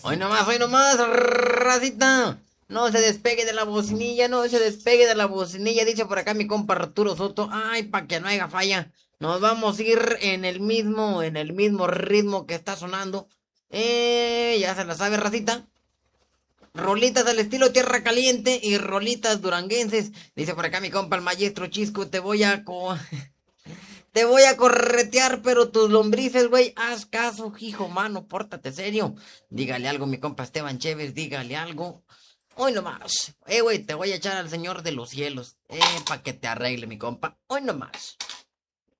Hoy nomás, racita. No se despegue de la bocinilla, no se despegue de la bocinilla, dice por acá mi compa Arturo Soto. Ay, pa' que no haya falla. Nos vamos a ir en el mismo ritmo que está sonando. Ya se la sabe, racita. Rolitas al estilo Tierra Caliente y rolitas duranguenses. Dice por acá mi compa el maestro Chisco, te voy a corretear, pero tus lombrices, güey, haz caso, hijo, mano, pórtate serio. Dígale algo, mi compa Esteban Chévez, dígale algo. Hoy nomás. Güey, te voy a echar al Señor de los cielos. Pa' que te arregle, mi compa. Hoy nomás.